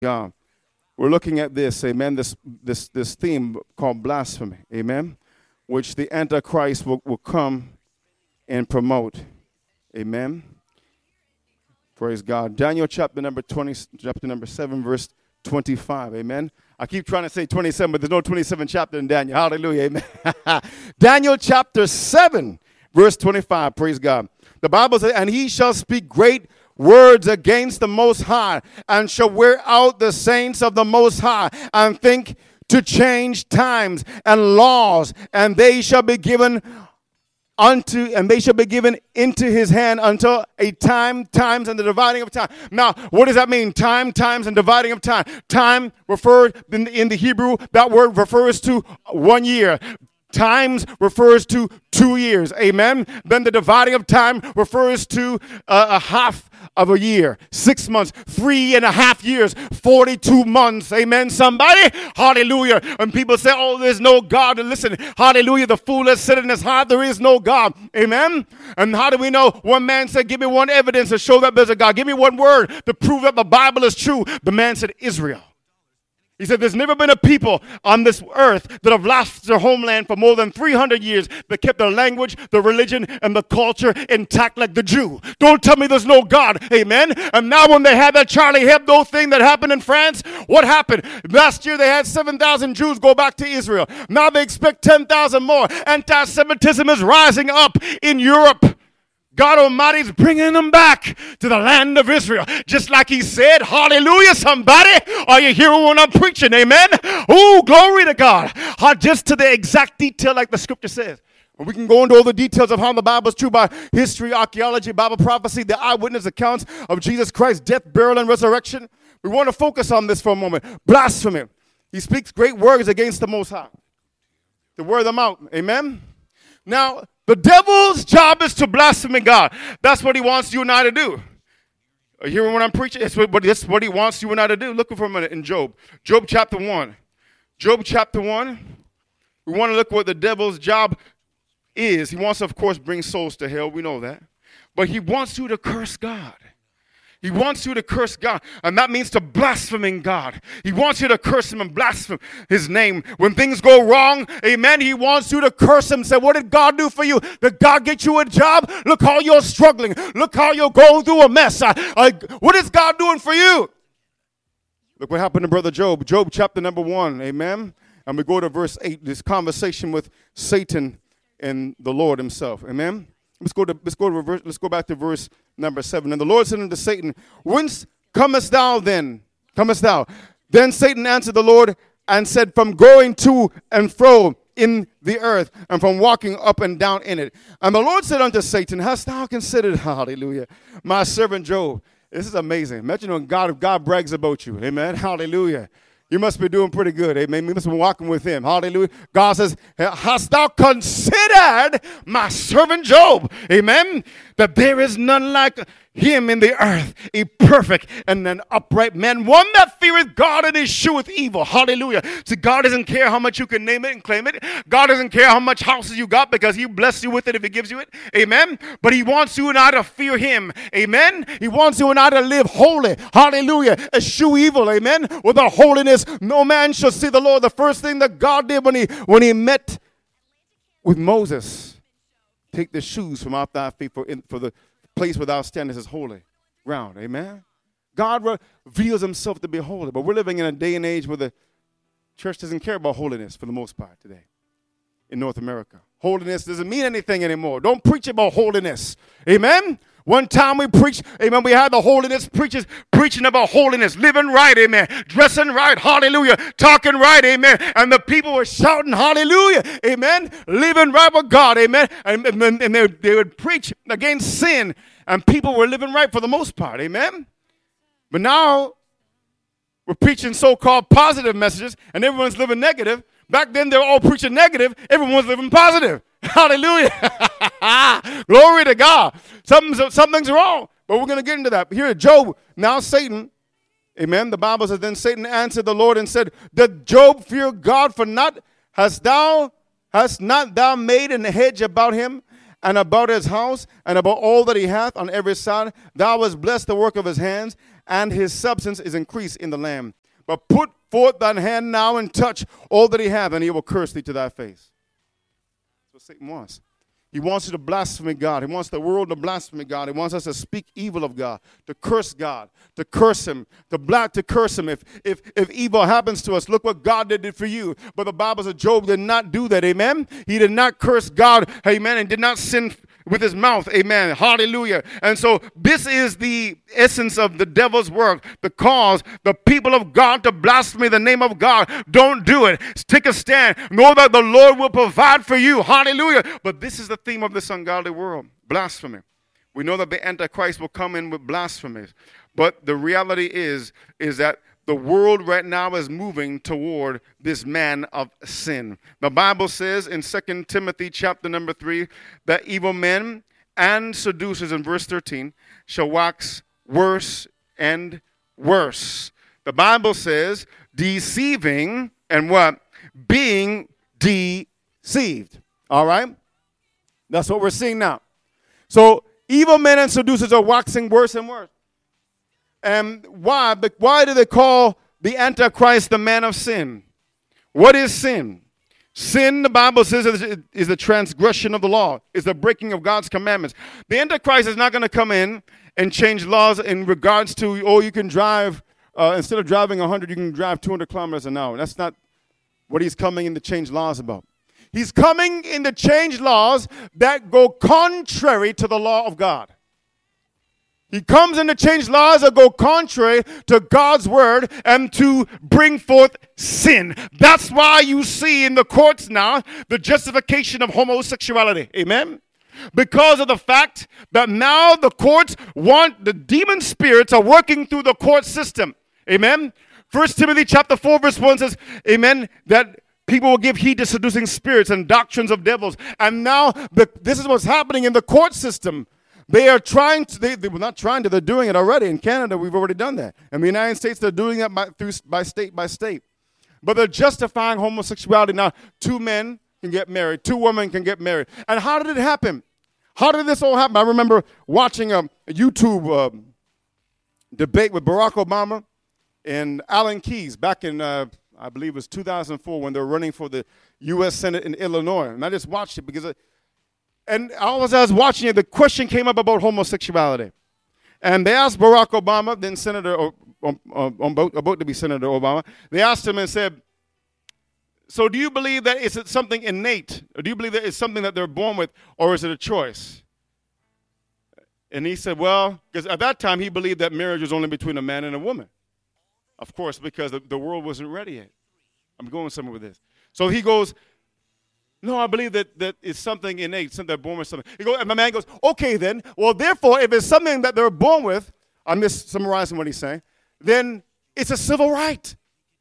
God. We're looking at this, amen, this theme called blasphemy, amen, which the Antichrist will come and promote, amen. Praise God. Daniel chapter number 7, verse 25, amen. I keep trying to say 27, but there's no 27 chapter in Daniel. Hallelujah, amen. Daniel chapter 7, verse 25, praise God. The Bible says, and he shall speak great words against the Most High, and shall wear out the saints of the Most High, and think to change times and laws, and they shall be given into his hand until a times, and the dividing of time. Now, what does that mean? Times, and dividing of time. Time referred in the Hebrew, that word refers to 1 year. Times refers to 2 years. Amen. Then the dividing of time refers to a half of a year, 6 months, 3.5 years, 42 months. Amen. Somebody, hallelujah. And people say, oh, there's no God. And listen, hallelujah. The fool has said in his heart, there is no God. Amen. And how do we know? One man said, give me one evidence to show that there's a God. Give me one word to prove that the Bible is true. The man said, Israel. He said, there's never been a people on this earth that have lost their homeland for more than 300 years that kept their language, their religion, and the culture intact like the Jew. Don't tell me there's no God. Amen. And now when they had that Charlie Hebdo thing that happened in France, what happened? Last year they had 7,000 Jews go back to Israel. Now they expect 10,000 more. Anti-Semitism is rising up in Europe. God Almighty is bringing them back to the land of Israel. Just like he said, hallelujah, somebody. Are you hearing what I'm preaching? Amen. Oh, glory to God. Just to the exact detail like the scripture says. We can go into all the details of how the Bible is true by history, archaeology, Bible prophecy, the eyewitness accounts of Jesus Christ's death, burial, and resurrection. We want to focus on this for a moment. Blasphemy. He speaks great words against the Most High. To wear them out. Amen. Now, the devil's job is to blaspheme God. That's what he wants you and I to do. Are you hearing what I'm preaching? That's what he wants you and I to do. Look for a minute in Job. Job chapter 1. Job chapter 1. We want to look what the devil's job is. He wants to, of course, bring souls to hell. We know that. But he wants you to curse God. He wants you to curse God, and that means to blaspheme God. He wants you to curse him and blaspheme his name. When things go wrong, amen, he wants you to curse him. Say, what did God do for you? Did God get you a job? Look how you're struggling. Look how you're going through a mess. What is God doing for you? Look what happened to Brother Job. Job chapter number 1, amen. And we go to verse 8, this conversation with Satan and the Lord himself, amen. Let's go back to verse number 7. And the Lord said unto Satan, whence comest thou then? Comest thou? Then Satan answered the Lord and said, from going to and fro in the earth, and from walking up and down in it. And the Lord said unto Satan, hast thou considered, hallelujah, my servant Job? This is amazing. Imagine when God brags about you. Amen. Hallelujah. You must be doing pretty good. Amen. You must be walking with him. Hallelujah. God says, hast thou considered my servant Job? Amen. That there is none like him in the earth, a perfect and an upright man, one that feareth God and escheweth evil. Hallelujah. See, God doesn't care how much you can name it and claim it. God doesn't care how much houses you got because he bless you with it if he gives you it. Amen. But he wants you and I to fear him. Amen. He wants you and I to live holy. Hallelujah. Eschew evil. Amen. Without holiness, no man shall see the Lord. The first thing that God did when he met with Moses, take the shoes from off thy feet for the place where thou standest is holy ground. Amen. God reveals himself to be holy. But we're living in a day and age where the church doesn't care about holiness for the most part today in North America. Holiness doesn't mean anything anymore. Don't preach about holiness. Amen. One time we preached, amen, we had the holiness preachers preaching about holiness, living right, amen, dressing right, hallelujah, talking right, amen, and the people were shouting, hallelujah, amen, living right with God, amen, and they would preach against sin, and people were living right for the most part, amen. But now we're preaching so-called positive messages, and everyone's living negative. Back then, they were all preaching negative. Everyone's living positive. Hallelujah. Glory to God. Something's wrong. But we're going to get into that. Here, Job, now Satan, amen. The Bible says, then Satan answered the Lord and said, did Job fear God for naught? Hast not thou made an hedge about him and about his house and about all that he hath on every side? Thou hast blessed the work of his hands, and his substance is increased in the land. But put forth thine hand now and touch all that he hath, and he will curse thee to thy face. That's what Satan wants. He wants you to blaspheme God. He wants the world to blaspheme God. He wants us to speak evil of God, to curse God, to curse him, to curse him. If evil happens to us, look what God did for you. But the Bible says Job did not do that. Amen. He did not curse God. Amen. And did not sin with his mouth. Amen. Hallelujah. And so this is the essence of the devil's work, to cause the people of God to blaspheme the name of God. Don't do it. Take a stand. Know that the Lord will provide for you. Hallelujah. But this is the theme of this ungodly world, blasphemy. We know that the Antichrist will come in with blasphemies. But the reality is that the world right now is moving toward this man of sin. The Bible says in 2 Timothy chapter number 3 that evil men and seducers, in verse 13, shall wax worse and worse. The Bible says deceiving and what? Being deceived. All right? That's what we're seeing now. So evil men and seducers are waxing worse and worse. And why? But why do they call the Antichrist the man of sin? What is sin? Sin, the Bible says, is the transgression of the law, is the breaking of God's commandments. The Antichrist is not going to come in and change laws in regards to, you can drive, instead of driving 100, you can drive 200 kilometers an hour. That's not what he's coming in to change laws about. He's coming in to change laws that go contrary to the law of God. He comes in to change laws that go contrary to God's word and to bring forth sin. That's why you see in the courts now the justification of homosexuality. Amen? Because of the fact that now the courts want, the demon spirits are working through the court system. Amen? 1 Timothy chapter 4 verse 1 says, amen, that people will give heed to seducing spirits and doctrines of devils. And now this is what's happening in the court system. They are trying to, they were not trying to, they're doing it already. In Canada, we've already done that. In the United States, they're doing that by state. But they're justifying homosexuality. Now, 2 men can get married. 2 women can get married. And how did it happen? How did this all happen? I remember watching a YouTube debate with Barack Obama and Alan Keyes back in, I believe it was 2004, when they were running for the U.S. Senate in Illinois. And I just watched it because and as I was watching it, the question came up about homosexuality. And they asked Barack Obama, then Senator, about to be Senator Obama, they asked him and said, so do you believe that it's something innate? Or do you believe that it's something that they're born with, or is it a choice? And he said, well, because at that time he believed that marriage was only between a man and a woman. Of course, because the world wasn't ready yet. I'm going somewhere with this. So he goes, no, I believe that it's something innate, something they're born with something. And the man goes, okay then, well therefore, if it's something that they're born with, I'm just summarizing what he's saying, then it's a civil right.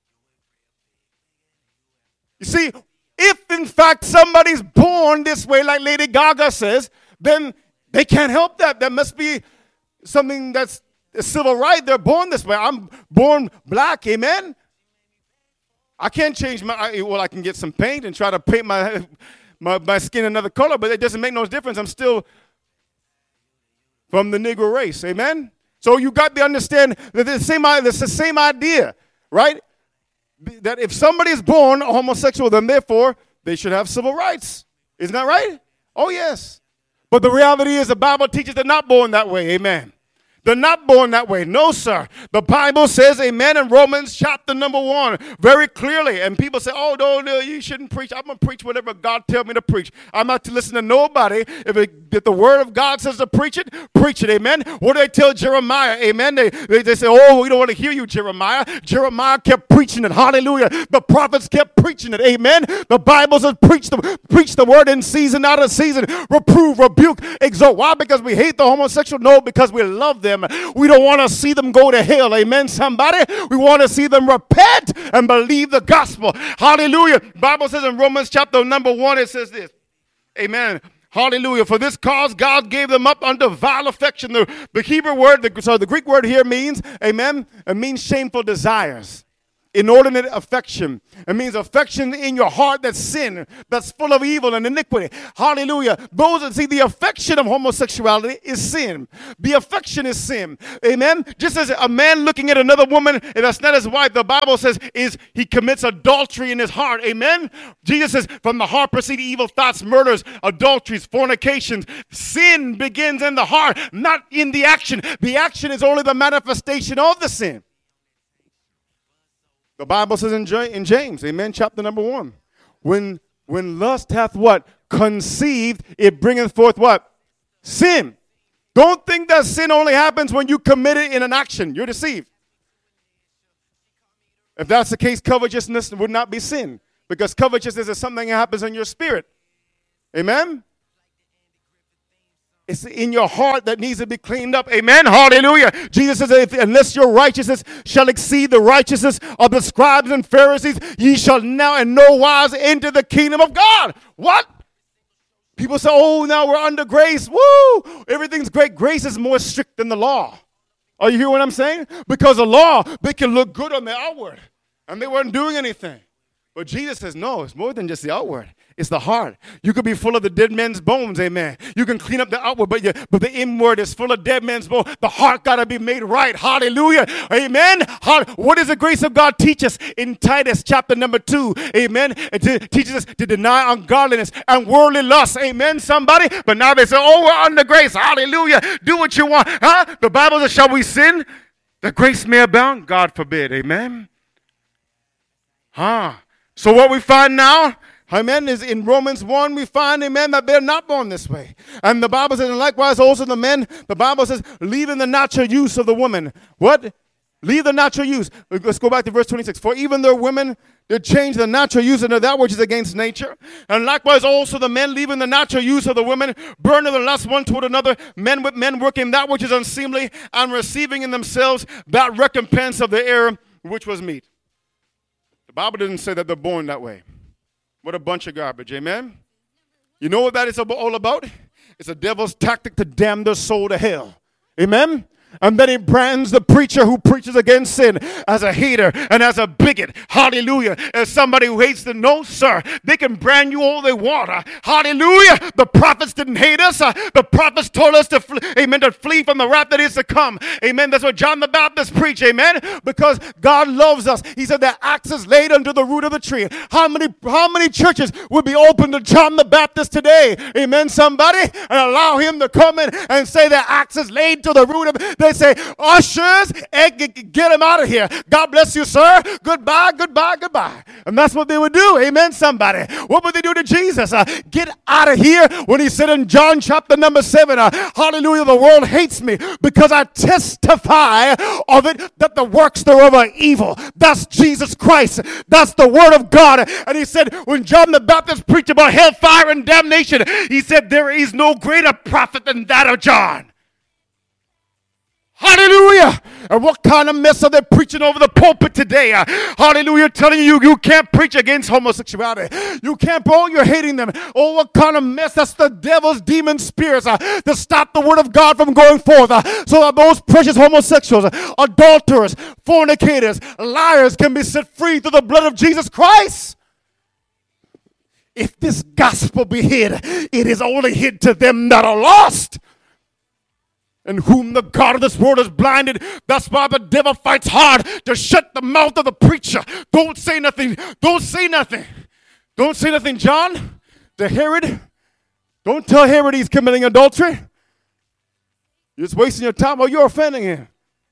You see, if in fact somebody's born this way, like Lady Gaga says, then they can't help that. That must be something that's a civil right. They're born this way. I'm born black, amen? I can't change I can get some paint and try to paint my skin another color, but it doesn't make no difference. I'm still from the Negro race, amen? So you got to understand that it's the same idea, right? That if somebody is born homosexual, then therefore they should have civil rights. Isn't that right? Oh, yes. But the reality is the Bible teaches they're not born that way, amen? They're not born that way. No, sir. The Bible says, amen, in Romans chapter number 1, very clearly. And people say, oh, no, you shouldn't preach. I'm going to preach whatever God tells me to preach. I'm not to listen to nobody. If the word of God says to preach it, amen. What do they tell Jeremiah? Amen. They say, oh, we don't want to hear you, Jeremiah. Jeremiah kept preaching it. Hallelujah. The prophets kept preaching it. Amen. The Bible says, preach the word in season, out of season. Reprove, rebuke, exhort. Why? Because we hate the homosexual? No, because we love them. We don't want to see them go to hell. Amen, somebody? We want to see them repent and believe the gospel. Hallelujah. The Bible says in Romans chapter number 1, it says this. Amen. Hallelujah. For this cause God gave them up unto vile affection. The Hebrew word, the Greek word here means, amen, it means shameful desires. inordinate affection. It means affection in your heart that's sin, that's full of evil and iniquity. Hallelujah. The affection of homosexuality is sin. The affection is sin. Amen. Just as a man looking at another woman and that's not his wife, the Bible says is he commits adultery in his heart. Amen. Jesus says from the heart proceed evil thoughts, murders, adulteries, fornications. Sin begins in the heart, not in the action. The action is only the manifestation of the sin. The Bible says in James, amen, chapter number 1, when lust hath what? Conceived, it bringeth forth what? Sin. Don't think that sin only happens when you commit it in an action. You're deceived. If that's the case, covetousness would not be sin, because covetousness is something that happens in your spirit. Amen? It's in your heart that needs to be cleaned up. Amen. Hallelujah. Jesus says, unless your righteousness shall exceed the righteousness of the scribes and Pharisees, ye shall now in no wise enter the kingdom of God. What? People say, oh, now we're under grace. Woo! Everything's great. Grace is more strict than the law. Are you hearing what I'm saying? Because the law, they can look good on the outward, and they weren't doing anything. But Jesus says, no, it's more than just the outward. It's the heart. You could be full of the dead man's bones, amen. You can clean up the outward, but the inward is full of dead man's bones. The heart got to be made right. Hallelujah. Amen. What does the grace of God teach us in Titus chapter number 2? Amen. It teaches us to deny ungodliness and worldly lust. Amen, somebody. But now they say, oh, we're under grace. Hallelujah. Do what you want. Huh? The Bible says, shall we sin that grace may abound? God forbid. Amen. So what we find now, amen, is in Romans 1, we find, amen, that they're not born this way. And the Bible says, and likewise also the men, the Bible says, leaving the natural use of the woman. What? Leave the natural use. Let's go back to verse 26. For even though women did change the natural use into that which is against nature. And likewise also the men leaving the natural use of the women, burning the lust one toward another, men with men working that which is unseemly, and receiving in themselves that recompense of the error which was meet. The Bible doesn't say that they're born that way. What a bunch of garbage, amen? You know what that is all about? It's a devil's tactic to damn their soul to hell, amen? And then he brands the preacher who preaches against sin as a hater and as a bigot. Hallelujah. As somebody who hates the no, sir. They can brand you all they want. Hallelujah. The prophets didn't hate us. The prophets told us to flee from the wrath that is to come. Amen. That's what John the Baptist preached. Amen. Because God loves us. He said that axe is laid under the root of the tree. How many churches would be open to John the Baptist today? Amen. Somebody, and allow him to come in and say that axe is laid to the root of. They say, ushers, get him out of here. God bless you, sir. Goodbye, goodbye, goodbye. And that's what they would do. Amen, somebody. What would they do to Jesus? Get out of here. When he said in John chapter number 7, hallelujah, the world hates me because I testify of it that the works thereof are evil. That's Jesus Christ. That's the word of God. And he said, when John the Baptist preached about hellfire and damnation, he said, there is no greater prophet than that of John. Hallelujah. And what kind of mess are they preaching over the pulpit today? Hallelujah. Telling you can't preach against homosexuality. You can't, bro. You're hating them. Oh, what kind of mess. That's the devil's demon spirits to stop the word of God from going forth. So that those precious homosexuals, adulterers, fornicators, liars can be set free through the blood of Jesus Christ. If this gospel be hid, it is only hid to them that are lost. And whom the God of this world has blinded. That's why the devil fights hard to shut the mouth of the preacher. Don't say nothing. Don't say nothing. Don't say nothing, John. To Herod. Don't tell Herod he's committing adultery. You're just wasting your time. Oh, you're offending him.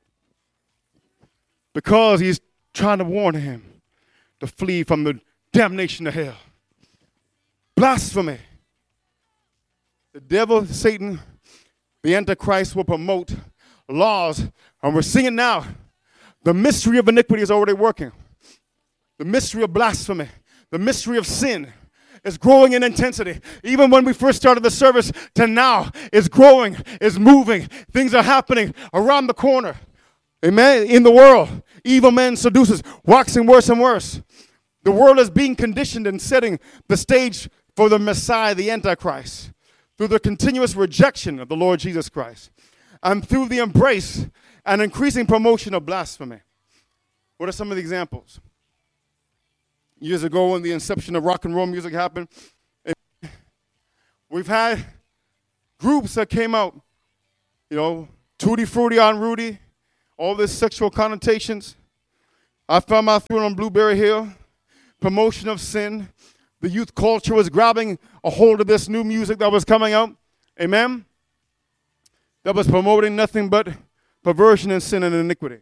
Because he's trying to warn him to flee from the damnation of hell. Blasphemy. The devil, Satan, the Antichrist will promote laws, and we're seeing it now. The mystery of iniquity is already working. The mystery of blasphemy, the mystery of sin is growing in intensity. Even when we first started the service to now, it's growing, it's moving. Things are happening around the corner. Amen. In the world, evil men seduces, waxing worse and worse. The world is being conditioned and setting the stage for the Messiah, the Antichrist, through the continuous rejection of the Lord Jesus Christ, and through the embrace and increasing promotion of blasphemy. What are some of the examples? Years ago, when the inception of rock and roll music happened, we've had groups that came out, Tutti Frutti on Rudy, all this sexual connotations. I found my throne on Blueberry Hill, promotion of sin. The youth culture was grabbing a hold of this new music that was coming out. Amen? That was promoting nothing but perversion and sin and iniquity.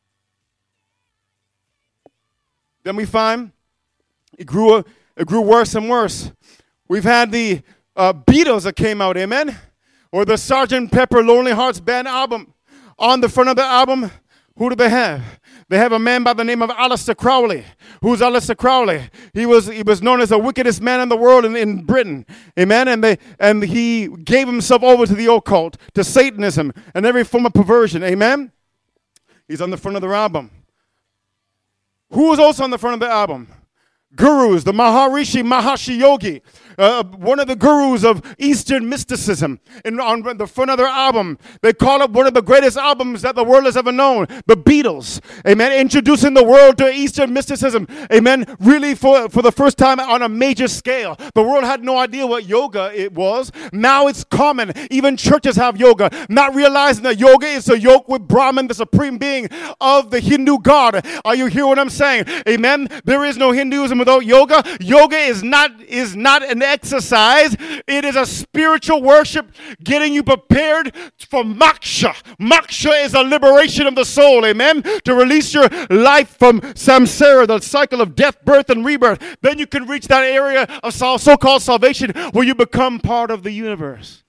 Then we find it grew worse and worse. We've had the Beatles that came out, amen? Or the Sgt. Pepper Lonely Hearts Band album. On the front of the album, who do they have? They have a man by the name of Aleister Crowley. Who's Aleister Crowley? He was known as the wickedest man in the world in Britain. Amen? And he gave himself over to the occult, to Satanism, and every form of perversion. Amen? He's on the front of the album. Who was also on the front of the album? Gurus, the Maharishi Maharshi Yogi, one of the gurus of Eastern mysticism. And on the front of their album, they call it one of the greatest albums that the world has ever known, the Beatles. Amen. Introducing the world to Eastern mysticism. Amen. Really for the first time on a major scale. The world had no idea what yoga it was. Now it's common. Even churches have yoga. Not realizing that yoga is a yoke with Brahman, the supreme being of the Hindu god. Are you hearing what I'm saying? Amen. There is no Hinduism without yoga. Yoga is not an exercise. It is a spiritual worship getting you prepared for moksha. Moksha is a liberation of the soul, amen? To release your life from samsara, the cycle of death, birth, and rebirth. Then you can reach that area of so-called salvation where you become part of the universe.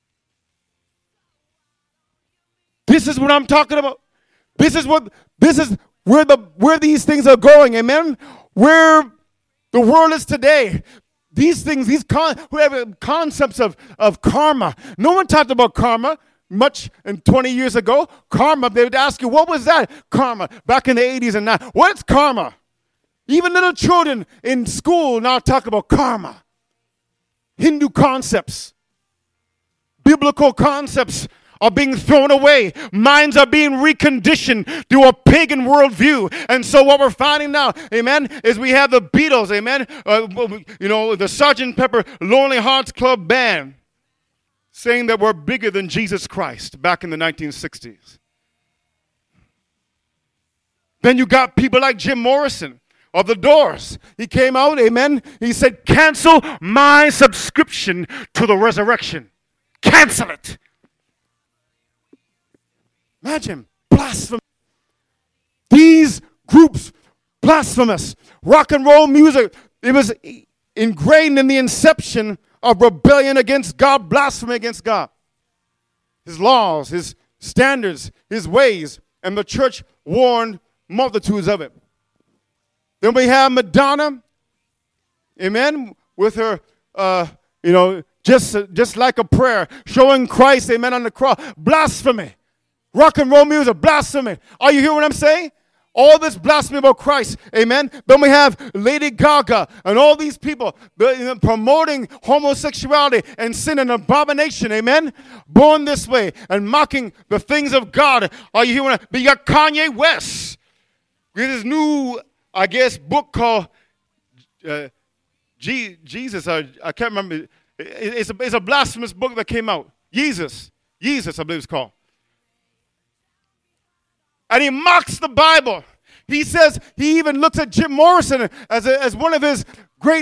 This is what I'm talking about. This is where these things are going, amen? Where the world is today. These things, we have concepts of karma. No one talked about karma much in 20 years ago. Karma, they would ask you, what was that? Karma, back in the 80s and now. What's karma? Even little children in school now talk about karma. Hindu concepts, biblical concepts are being thrown away. Minds are being reconditioned to a pagan worldview. And so what we're finding now, amen, is we have the Beatles, amen, the Sgt. Pepper Lonely Hearts Club Band saying that we're bigger than Jesus Christ back in the 1960s. Then you got people like Jim Morrison of The Doors. He came out, amen, he said, cancel my subscription to the resurrection. Cancel it. Imagine, blasphemy. These groups, blasphemous. Rock and roll music, it was ingrained in the inception of rebellion against God, blasphemy against God. His laws, his standards, his ways, and the church warned multitudes of it. Then we have Madonna, amen, with her, just like a prayer, showing Christ, amen, on the cross. Blasphemy. Rock and roll music, blasphemy. Are you hearing what I'm saying? All this blasphemy about Christ, amen. Then we have Lady Gaga and all these people promoting homosexuality and sin and abomination, amen. Born this way and mocking the things of God. Are you hearing that? But you got Kanye West with his new, book called Jesus. I can't remember. It's a blasphemous book that came out. Jesus, I believe it's called. And he mocks the Bible. He says, he even looks at Jim Morrison as one of his great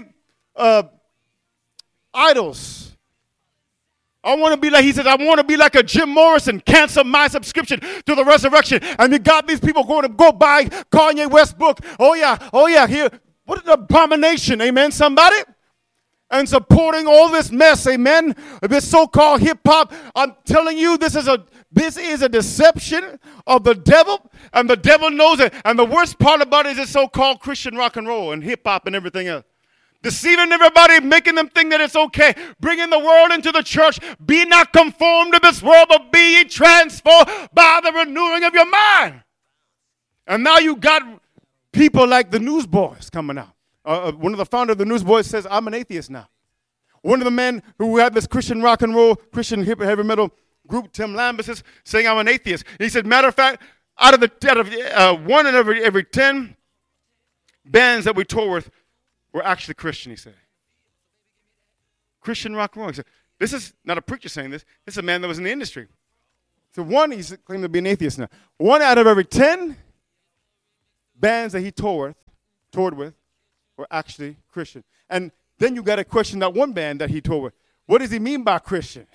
idols. I want to be like a Jim Morrison. Cancel my subscription to the resurrection. And you got these people going to go buy Kanye West's book. Oh yeah, here. What an abomination, amen, somebody? And supporting all this mess, amen, this so-called hip-hop. I'm telling you, this is a deception of the devil, and the devil knows it. And the worst part about it is this so-called Christian rock and roll and hip-hop and everything else. Deceiving everybody, making them think that it's okay. Bringing the world into the church. Be not conformed to this world, but be ye transformed by the renewing of your mind. And now you got people like the Newsboys coming out. One of the founders of the Newsboys says, I'm an atheist now. One of the men who had this Christian rock and roll, Christian heavy metal group, Tim Lambus, is saying I'm an atheist. He said, matter of fact, one in every 10 bands that we toured with were actually Christian, he said. Christian rock and roll. He said, this is not a preacher saying this. This is a man that was in the industry. So he's claimed to be an atheist now. 1 out of every 10 bands that he toured with were actually Christian. And then you got to question that one band that he toured with. What does he mean by Christian?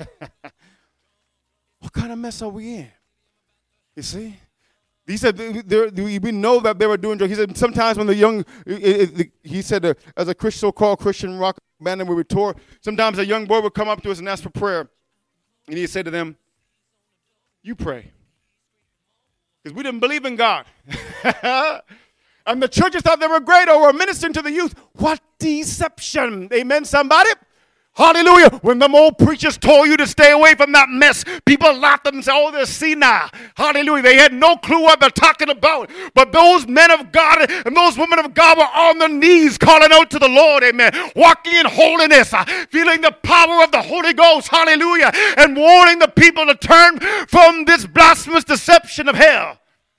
What kind of mess are we in? You see? He said, we know that they were doing drugs. He said, sometimes when as a so-called Christian rock band that we would tour, sometimes a young boy would come up to us and ask for prayer. And he'd say to them, you pray. Because we didn't believe in God. And the churches thought they were great or were ministering to the youth. What deception. Amen, somebody? Hallelujah. When them old preachers told you to stay away from that mess, people laughed at them and said, oh, they're senile. Hallelujah. They had no clue what they're talking about. But those men of God and those women of God were on their knees calling out to the Lord. Amen. Walking in holiness, feeling the power of the Holy Ghost. Hallelujah. And warning the people to turn from this blasphemous deception of hell.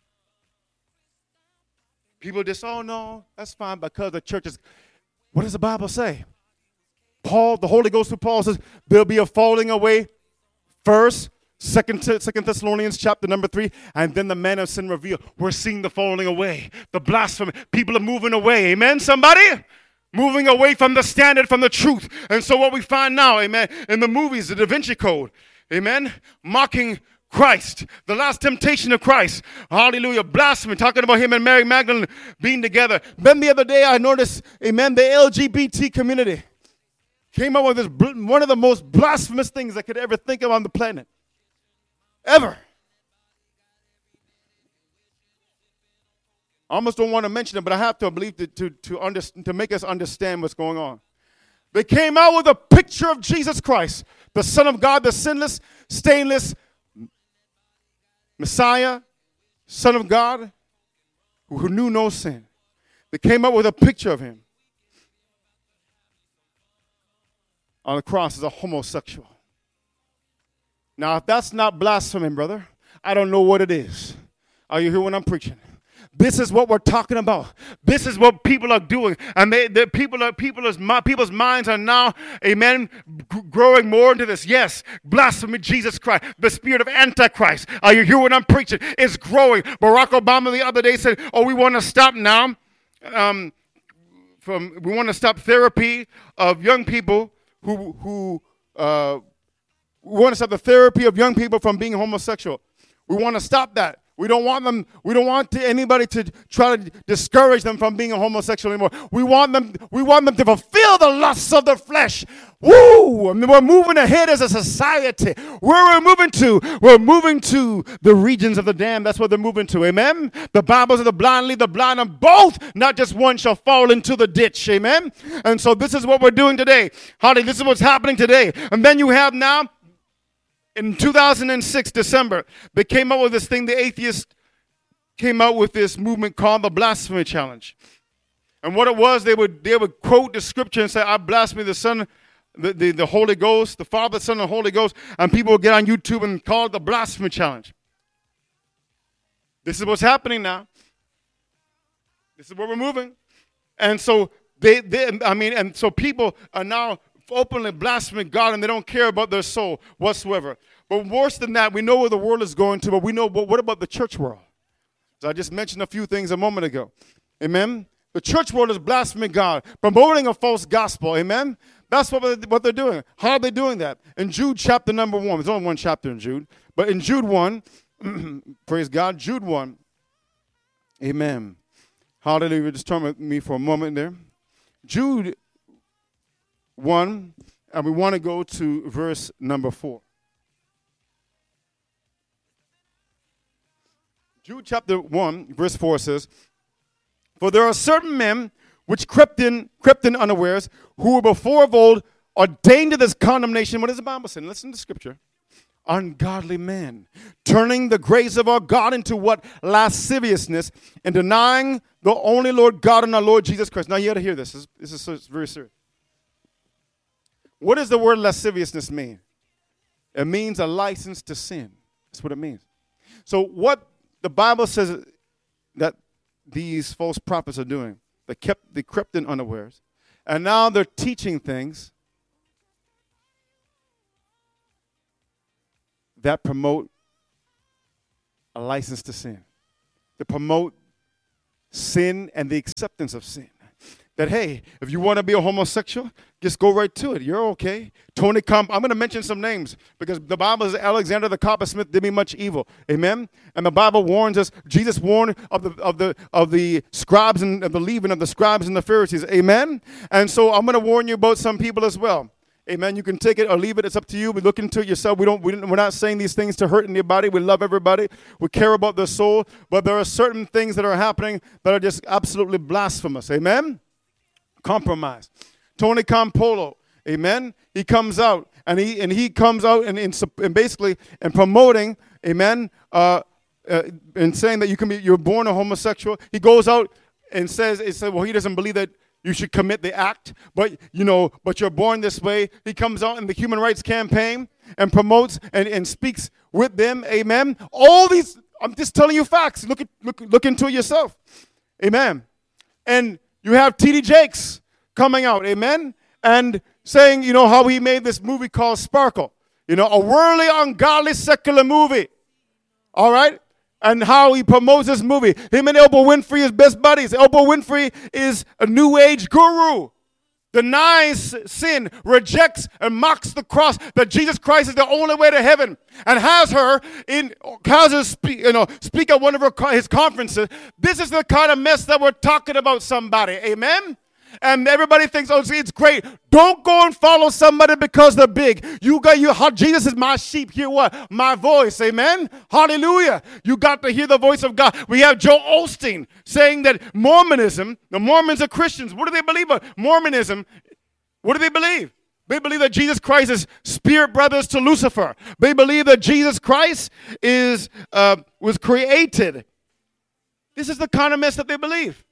People just, oh, no, that's fine because the church is, what does the Bible say? Paul, the Holy Ghost through Paul says, there'll be a falling away first, Second Thessalonians chapter number 3, and then the man of sin revealed. We're seeing the falling away, the blasphemy. People are moving away. Amen, somebody? Moving away from the standard, from the truth. And so what we find now, amen, in the movies, the Da Vinci Code, amen, mocking Christ, the last temptation of Christ. Hallelujah. Blasphemy, talking about him and Mary Magdalene being together. Then the other day I noticed, amen, the LGBT community came up with this, one of the most blasphemous things I could ever think of on the planet. Ever. I almost don't want to mention it, but I have to, I believe, to make us understand what's going on. They came out with a picture of Jesus Christ, the Son of God, the sinless, stainless Messiah, Son of God, who knew no sin. They came up with a picture of him on the cross as a homosexual. Now, if that's not blasphemy, brother, I don't know what it is. Are you hearing what I'm preaching? This is what we're talking about. This is what people are doing. And people's minds are now, amen, growing more into this. Yes, blasphemy, Jesus Christ, the spirit of Antichrist. Are you hearing what I'm preaching? It's growing. Barack Obama the other day said, oh, we want to stop now. We want to stop therapy of young people who we want to stop the therapy of young people from being homosexual. We want to stop that. We don't want anybody to try to discourage them from being a homosexual anymore. We want them to fulfill the lusts of the flesh. Woo! I mean, we're moving ahead as a society. Where are we moving to? We're moving to the regions of the damned. That's what they're moving to. Amen? The Bible says the blind lead the blind, and both, not just one, shall fall into the ditch. Amen? And so this is what we're doing today. Hallelujah. This is what's happening today. And then you have now, in 2006, December, they came up with this thing. The atheists came out with this movement called the Blasphemy Challenge. And what it was, they would quote the scripture and say, I blaspheme the Son, the Holy Ghost, the Father, Son, and the Holy Ghost. And people would get on YouTube and call it the Blasphemy Challenge. This is what's happening now. This is where we're moving. And so so people are now openly blaspheming God, and they don't care about their soul whatsoever. But worse than that, we know where the world is going to, but we know, what about the church world? So I just mentioned a few things a moment ago. Amen? The church world is blaspheming God, promoting a false gospel. Amen? That's what they're doing. How are they doing that? In Jude chapter number 1, there's only one chapter in Jude, but in Jude 1, praise God, Jude 1, amen. Hallelujah. Just turn with me for a moment there. Jude 1, and we want to go to verse number 4. Jude chapter 1, verse 4 says, for there are certain men which crept in unawares, who were before of old ordained to this condemnation. What does the Bible say? Listen to Scripture. Ungodly men, turning the grace of our God into what? Lasciviousness, and denying the only Lord God and our Lord Jesus Christ. Now you got to hear this. This is very serious. What does the word lasciviousness mean? It means a license to sin. That's what it means. So what the Bible says that these false prophets are doing. They crept in unawares. And now they're teaching things that promote a license to sin. To promote sin and the acceptance of sin. That, hey, if you want to be a homosexual, just go right to it. You're okay. Tony Camp. I'm going to mention some names because the Bible says Alexander the coppersmith did me much evil. Amen. And the Bible warns us. Jesus warned of the scribes and of the leaven of the scribes and the Pharisees. Amen. And so I'm going to warn you about some people as well. Amen. You can take it or leave it. It's up to you. We look into it yourself. We're not saying these things to hurt anybody. We love everybody. We care about their soul. But there are certain things that are happening that are just absolutely blasphemous. Amen. Compromise. Tony Campolo, amen. He comes out and he comes out and basically and promoting, amen, and saying that you're born a homosexual. He goes out and says, well, he doesn't believe that you should commit the act, but you're born this way. He comes out in the Human Rights Campaign and promotes and speaks with them, amen. All these, I'm just telling you facts. Look into it yourself, amen. And you have T.D. Jakes coming out, amen, and saying, how he made this movie called Sparkle, a worldly, ungodly, secular movie, all right, and how he promotes this movie. Him and Oprah Winfrey is best buddies. Oprah Winfrey is a new age guru, denies sin, rejects and mocks the cross, that Jesus Christ is the only way to heaven, and has her speak at one of his conferences. This is the kind of mess that we're talking about, somebody, amen? And everybody thinks, oh, see, it's great. Don't go and follow somebody because they're big. Jesus is my sheep. Hear what? My voice. Amen? Hallelujah. You got to hear the voice of God. We have Joel Osteen saying that Mormonism, the Mormons are Christians. What do they believe about Mormonism? What do they believe? They believe that Jesus Christ is spirit brothers to Lucifer. They believe that Jesus Christ was created. This is the kind of mess that they believe.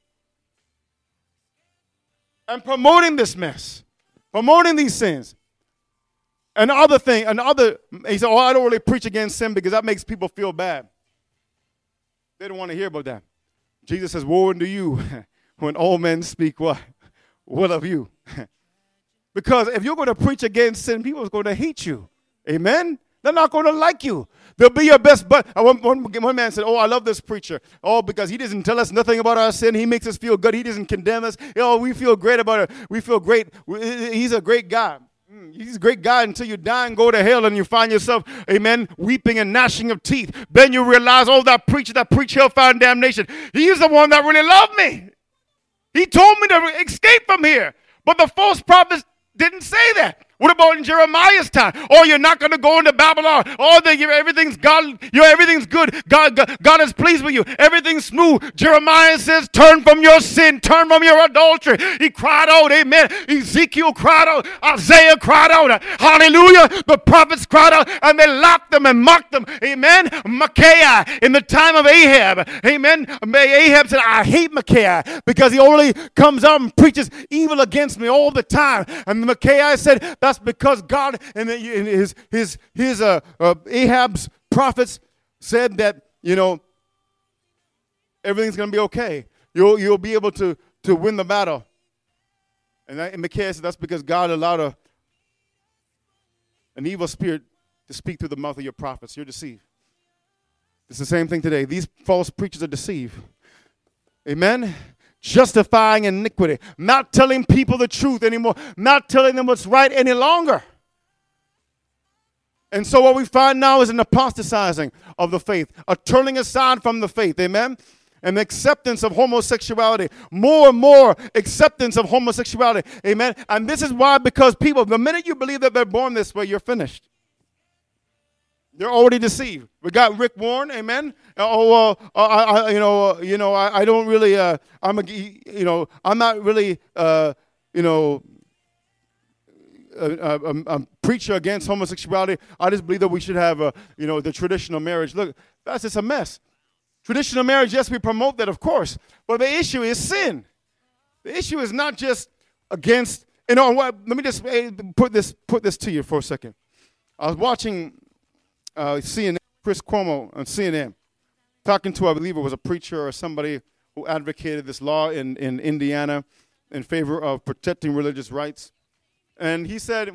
And promoting this mess, promoting these sins. He said, I don't really preach against sin because that makes people feel bad. They don't want to hear about that. Jesus says, woe unto you when all men speak what? What of you? Because if you're going to preach against sin, people are going to hate you. Amen? They're not going to like you. They'll be your best bud. One man said, I love this preacher. Because he doesn't tell us nothing about our sin. He makes us feel good. He doesn't condemn us. We feel great about it. We feel great. He's a great guy. He's a great guy until you die and go to hell and you find yourself, amen, weeping and gnashing of teeth. Then you realize, that preacher that preached hellfire and damnation, he's the one that really loved me. He told me to escape from here. But the false prophets didn't say that. What about in Jeremiah's time? You're not going to go into Babylon. Everything's God. Everything's good. God is pleased with you. Everything's smooth. Jeremiah says, turn from your sin. Turn from your adultery. He cried out, amen. Ezekiel cried out. Isaiah cried out. Hallelujah. The prophets cried out, and they laughed them and mocked them. Amen. Micaiah in the time of Ahab. Amen. Ahab said, I hate Micaiah because he only comes out and preaches evil against me all the time. And Micaiah said, that's because God and his Ahab's prophets said that everything's going to be okay. You'll be able to win the battle. And Micaiah said that's because God allowed an evil spirit to speak through the mouth of your prophets. You're deceived. It's the same thing today. These false preachers are deceived. Amen. Justifying iniquity, not telling people the truth anymore, not telling them what's right any longer. And so what we find now is an apostatizing of the faith, a turning aside from the faith, amen? An acceptance of homosexuality, more and more acceptance of homosexuality, amen? And this is why, because people, the minute you believe that they're born this way, you're finished. They're already deceived. We got Rick Warren, amen. I don't really. I'm not really. A preacher against homosexuality. I just believe that we should have the traditional marriage. Look, that's just a mess. Traditional marriage, yes, we promote that, of course, but the issue is sin. The issue is not just against. Let me just put this to you for a second. I was watching CNN, Chris Cuomo on CNN, talking to, I believe it was a preacher or somebody who advocated this law in Indiana in favor of protecting religious rights. And he said,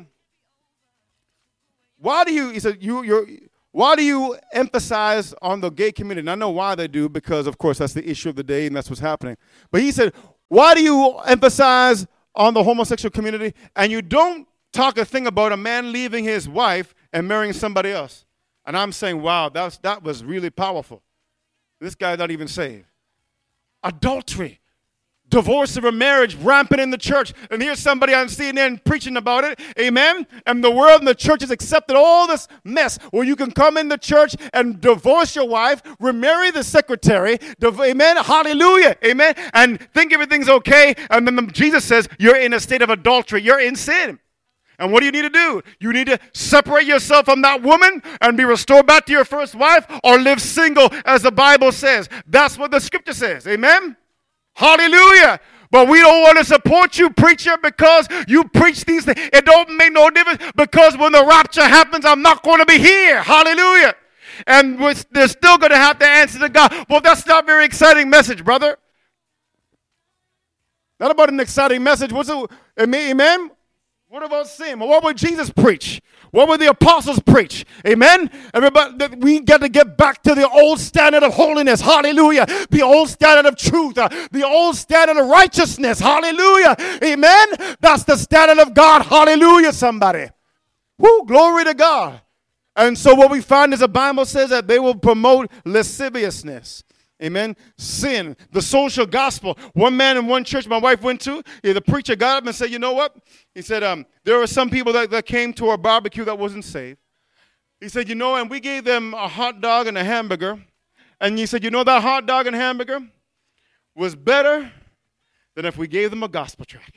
why do you emphasize on the gay community? And I know why they do, because, of course, that's the issue of the day and that's what's happening. But he said, why do you emphasize on the homosexual community and you don't talk a thing about a man leaving his wife and marrying somebody else? And I'm saying, wow, that was really powerful. This guy's not even saved. Adultery. Divorce of a marriage rampant in the church. And here's somebody on CNN preaching about it. Amen. And the world and the church has accepted all this mess where you can come in the church and divorce your wife, remarry the secretary. Amen. Hallelujah. Amen. And think everything's okay. And then Jesus says you're in a state of adultery. You're in sin. And what do you need to do? You need to separate yourself from that woman and be restored back to your first wife, or live single as the Bible says. That's what the scripture says. Amen. Hallelujah. But we don't want to support you, preacher, because you preach these things. It don't make no difference, because when the rapture happens, I'm not going to be here. Hallelujah. And they're still going to have to answer to God. Well, that's not a very exciting message, brother. Not about an exciting message. Amen? What about sin? Well, what would Jesus preach? What would the apostles preach? Amen? Everybody, we got to get back to the old standard of holiness. Hallelujah. The old standard of truth. The old standard of righteousness. Hallelujah. Amen? That's the standard of God. Hallelujah, somebody. Woo, glory to God. And so what we find is the Bible says that they will promote lasciviousness. Amen. Sin, the social gospel. One man in one church my wife went to, the preacher got up and said, you know what? He said, there were some people that came to our barbecue that wasn't saved. He said, and we gave them a hot dog and a hamburger. And he said, that hot dog and hamburger was better than if we gave them a gospel track.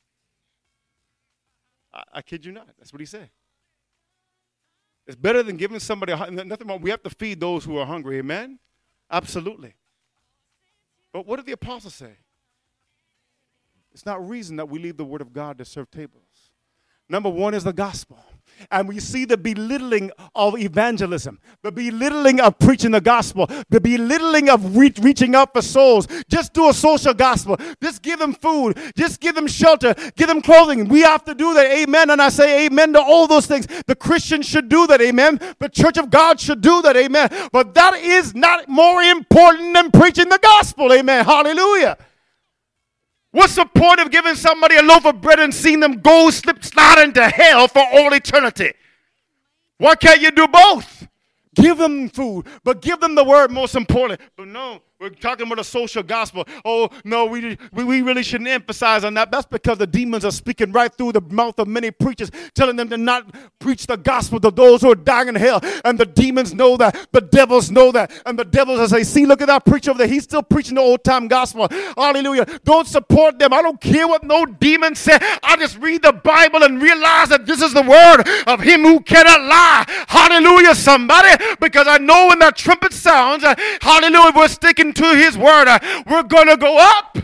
I kid you not. That's what he said. It's better than giving somebody nothing wrong. We have to feed those who are hungry. Amen. Absolutely. But what did the apostles say? It's not reason that we leave the word of God to serve tables. Number one is the gospel. And we see the belittling of evangelism, the belittling of preaching the gospel, the belittling of reaching out for souls. Just do a social gospel. Just give them food. Just give them shelter. Give them clothing. We have to do that. Amen. And I say amen to all those things. The Christians should do that. Amen. The church of God should do that. Amen. But that is not more important than preaching the gospel. Amen. Hallelujah. What's the point of giving somebody a loaf of bread and seeing them go slide into hell for all eternity? Why can't you do both? Give them food, but give them the word most importantly. But no, we're talking about a social gospel. Oh, no, we really shouldn't emphasize on that. That's because the demons are speaking right through the mouth of many preachers, telling them to not preach the gospel to those who are dying in hell. And the demons know that. The devils know that. And the devils, as they see, look at that preacher over there. He's still preaching the old-time gospel. Hallelujah. Don't support them. I don't care what no demon said. I just read the Bible and realize that this is the word of him who cannot lie. Hallelujah, somebody. Because I know when that trumpet sounds, hallelujah, we're sticking to his word. We're going to go up,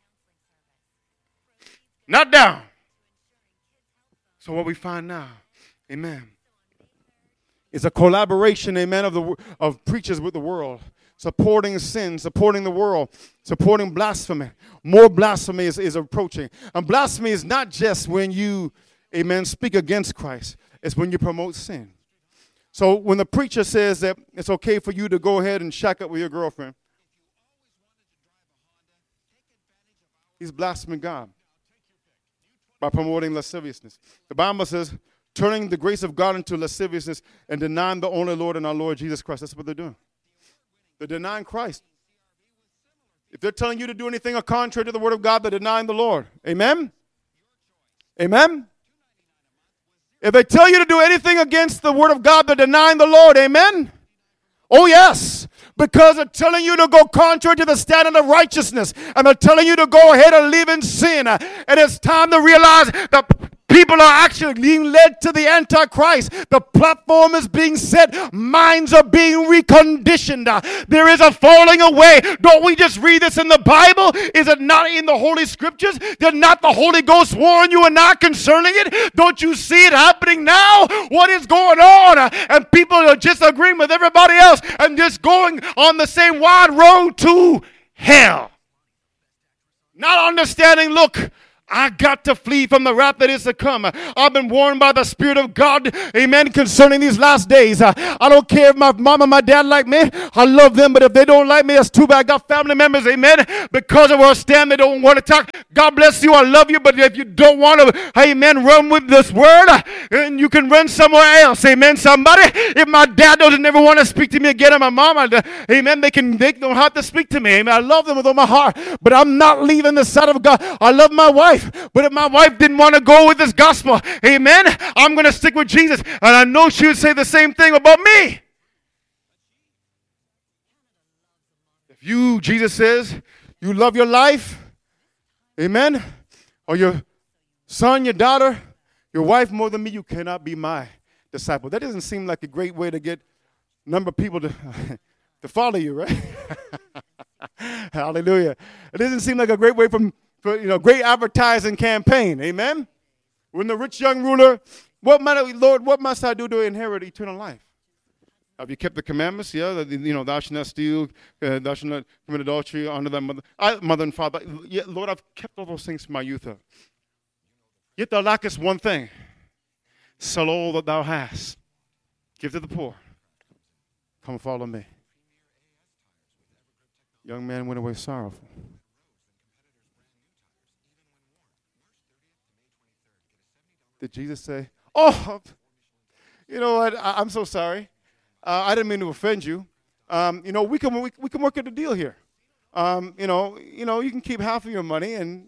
not down. So what we find now, amen, is a collaboration, amen, of preachers with the world, supporting sin, supporting the world, supporting blasphemy. More blasphemy is approaching. And blasphemy is not just when you, amen, speak against Christ. It's when you promote sin. So when the preacher says that it's okay for you to go ahead and shack up with your girlfriend, he's blaspheming God by promoting lasciviousness. The Bible says, turning the grace of God into lasciviousness and denying the only Lord and our Lord Jesus Christ. That's what they're doing. They're denying Christ. If they're telling you to do anything contrary to the word of God, they're denying the Lord. Amen? Amen? If they tell you to do anything against the word of God, they're denying the Lord. Amen? Oh, yes. Because they're telling you to go contrary to the standard of righteousness. And they're telling you to go ahead and live in sin. And it's time to realize that People are actually being led to the Antichrist. The platform is being set. Minds are being reconditioned. There is a falling away. Don't we just read this in the Bible? Is it not in the Holy Scriptures? Did not the Holy Ghost warn you and not concerning it? Don't you see it happening now? What is going on? And people are just agreeing with everybody else and just going on the same wide road to hell. Not understanding, look, I got to flee from the wrath that is to come. I've been warned by the Spirit of God, amen, concerning these last days. I don't care if my mom and my dad like me. I love them, but if they don't like me, that's too bad. I got family members, amen, because of our stand, they don't want to talk. God bless you, I love you, but if you don't want to, amen, run with this word, and you can run somewhere else, amen, somebody. If my dad doesn't ever want to speak to me again, and my mom, amen, they don't have to speak to me, amen. I love them with all my heart, but I'm not leaving the side of God. I love my wife. But if my wife didn't want to go with this gospel, amen, I'm going to stick with Jesus. And I know she would say the same thing about me. If you, Jesus says, you love your life, amen, or your son, your daughter, your wife more than me, you cannot be my disciple. That doesn't seem like a great way to get a number of people to follow you, right? Hallelujah. It doesn't seem like a great way for great advertising campaign. Amen. When the rich young ruler, Lord, what must I do to inherit eternal life? Have you kept the commandments? Yeah, thou shalt not steal, thou shalt not commit adultery, honor thy mother and father. Yeah, Lord, I've kept all those things from my youth up. Yet thou lackest one thing. Sell all that thou hast. Give to the poor. Come follow me. Young man went away sorrowful. Did Jesus say, oh, you know what, I'm so sorry. I didn't mean to offend you. We can work out a deal here. You can keep half of your money and,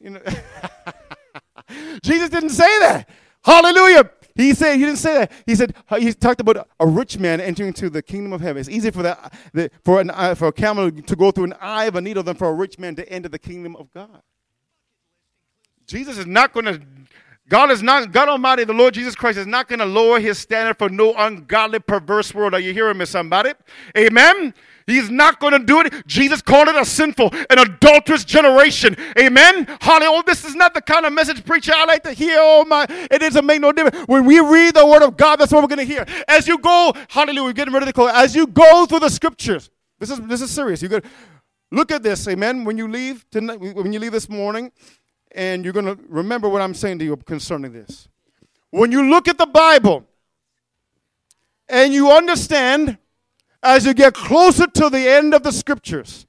Jesus didn't say that. Hallelujah. He didn't say that. He said, he talked about a rich man entering into the kingdom of heaven. It's easier for a camel to go through an eye of a needle than for a rich man to enter the kingdom of God. Jesus is not going to God Almighty, the Lord Jesus Christ, is not going to lower his standard for no ungodly, perverse world. Are you hearing me, somebody? Amen? He's not going to do it. Jesus called it a sinful and adulterous generation. Amen? Hallelujah. Oh, this is not the kind of message, preacher, I like to hear. It doesn't make no difference. When we read the word of God, that's what we're going to hear. As you go, hallelujah, we're getting ready to close. As you go through the scriptures, this is serious. You got look at this, amen, when you leave tonight, when you leave this morning. And you're going to remember what I'm saying to you concerning this. When you look at the Bible and you understand as you get closer to the end of the scriptures,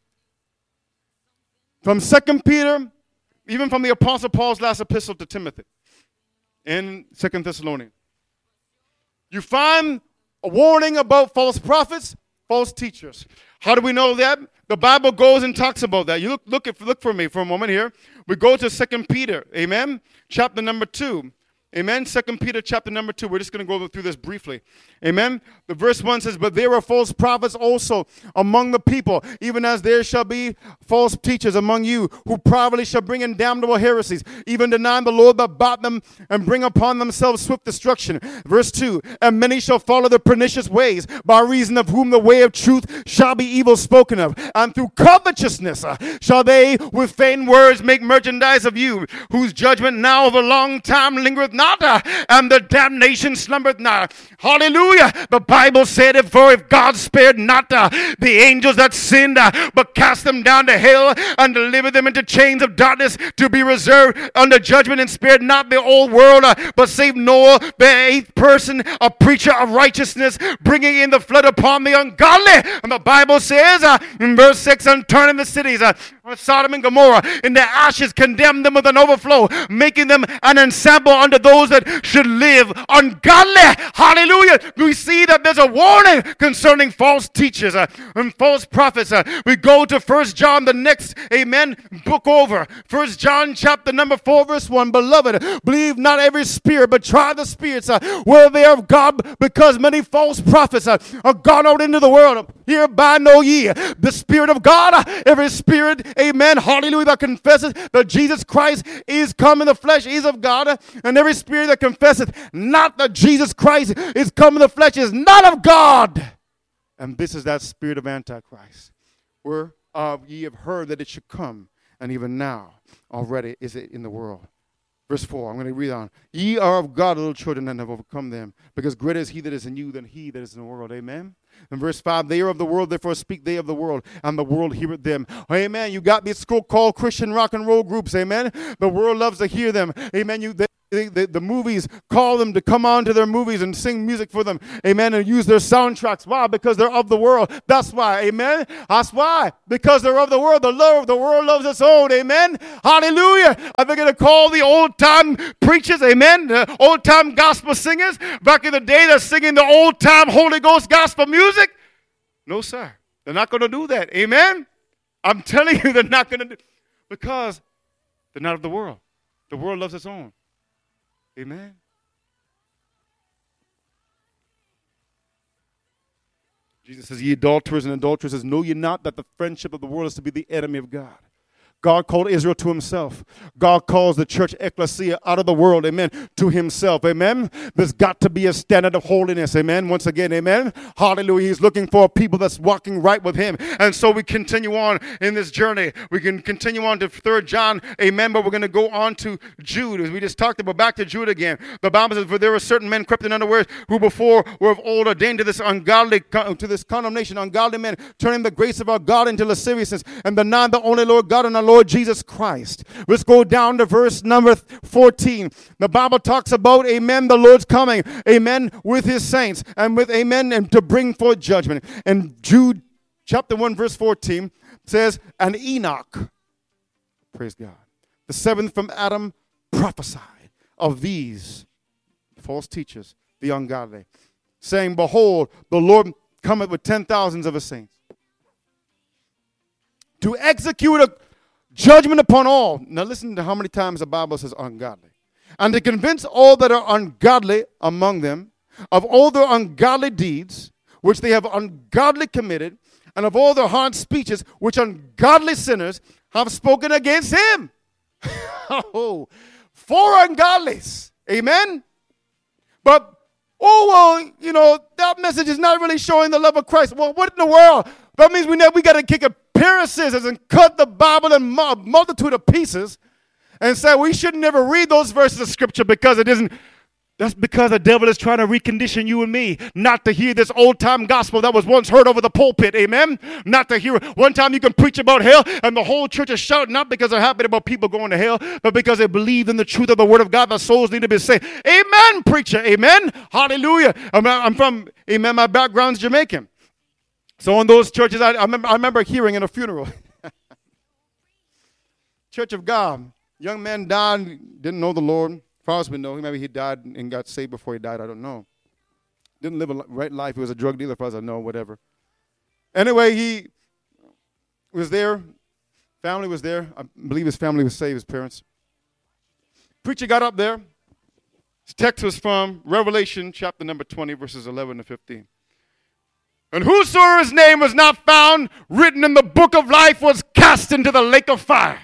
from 2 Peter, even from the Apostle Paul's last epistle to Timothy, in 2 Thessalonians, you find a warning about false prophets, false teachers. How do we know that? The Bible goes and talks about that. You look for me for a moment here. We go to 2 Peter, amen, chapter number 2. Amen. 2 Peter chapter number 2. We're just going to go through this briefly. Amen. The verse 1 says, but there are false prophets also among the people, even as there shall be false teachers among you, who privately shall bring in damnable heresies, even denying the Lord that bought them, and bring upon themselves swift destruction. Verse 2, and many shall follow their pernicious ways, by reason of whom the way of truth shall be evil spoken of. And through covetousness shall they with feigned words make merchandise of you, whose judgment now of a long time lingereth not, and the damnation slumbereth not. Hallelujah. The Bible said, for if God spared not the angels that sinned, but cast them down to hell and delivered them into chains of darkness to be reserved under judgment, and spared not the whole world, but saved Noah, the eighth person, a preacher of righteousness, bringing in the flood upon the ungodly. And the Bible says in verse 6, and turning the cities Sodom and Gomorrah in their ashes, condemned them with an overflow, making them an ensample unto those that should live ungodly. Hallelujah. We see that there's a warning concerning false teachers and false prophets. We go to 1 John, the next, amen, book over. 1 John chapter number 4, verse 1. Beloved, believe not every spirit, but try the spirits whether they are of God, because many false prophets are gone out into the world. Hereby know ye the Spirit of God. Every spirit amen, hallelujah, that confesses that Jesus Christ is come in the flesh, is of God, and every spirit that confesseth not that Jesus Christ is come in the flesh is not of God. And this is that spirit of Antichrist, whereof ye have heard that it should come, and even now already is it in the world. Verse 4, I'm going to read on. Ye are of God, little children, and have overcome them, because greater is he that is in you than he that is in the world. Amen. In verse 5, they are of the world, therefore speak they of the world, and the world heareth them. Amen. You got these so-called Christian rock and roll groups. Amen. The world loves to hear them. Amen. The movies call them to come on to their movies and sing music for them. Amen. And use their soundtracks. Why? Because they're of the world. That's why. Amen. That's why. Because they're of the world. The love of the world loves its own. Amen. Hallelujah. Are they going to call the old-time preachers, amen, the old-time gospel singers back in the day that's singing the old-time Holy Ghost gospel music? No, sir. They're not going to do that. Amen. I'm telling you, they're not going to do, because they're not of the world. The world loves its own. Amen. Jesus says, ye adulterers and adulteresses, know ye not that the friendship of the world is to be the enemy of God? God called Israel to himself. God calls the church ecclesia out of the world, amen, to himself, amen. There's got to be a standard of holiness, amen. Once again, amen. Hallelujah. He's looking for people that's walking right with him. And so we continue on in this journey. We can continue on to 3 John, amen, but we're going to go on to Jude. As we just talked about, back to Jude again. The Bible says, for there were certain men crept in unawares who before were of old ordained to this condemnation, ungodly men, turning the grace of our God into lasciviousness, and denying the only Lord God and our Lord Jesus Christ. Let's go down to verse number 14. The Bible talks about, amen, the Lord's coming, amen, with his saints, and with, amen, and to bring forth judgment. And Jude chapter 1 verse 14 says, and Enoch, praise God, the seventh from Adam, prophesied of these false teachers, the ungodly, saying, behold, the Lord cometh with 10,000s of his saints to execute a judgment upon all. Now listen to how many times the Bible says ungodly. And to convince all that are ungodly among them of all their ungodly deeds, which they have ungodly committed, and of all their hard speeches, which ungodly sinners have spoken against him. Oh, for ungodlies. Amen. But, that message is not really showing the love of Christ. Well, what in the world? That means we got to kick a pair of scissors and cut the Bible in a multitude of pieces and say we should never read those verses of Scripture because it isn't. That's because the devil is trying to recondition you and me not to hear this old-time gospel that was once heard over the pulpit, amen? Not to hear it. One time you can preach about hell and the whole church is shouting, not because they're happy about people going to hell, but because they believe in the truth of the word of God, that souls need to be saved. Amen, preacher, amen? Hallelujah. I'm from, amen, my background's Jamaican. So in those churches, I remember hearing in a funeral, Church of God, young man died, didn't know the Lord. As far as we know, maybe he died and got saved before he died. I don't know. Didn't live a right life. He was a drug dealer, as far as I know, whatever. Anyway, he was there. Family was there. I believe his family was saved, his parents. Preacher got up there. His text was from Revelation chapter number 20, verses 11 to 15. And whosoever his name was not found written in the book of life was cast into the lake of fire.